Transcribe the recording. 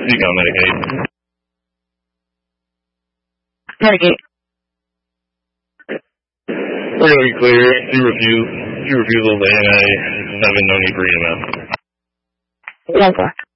speak on Medicaid. Medicaid. We're going to be clear. You refuse those ANA, having no need for EMS. Yes, sir.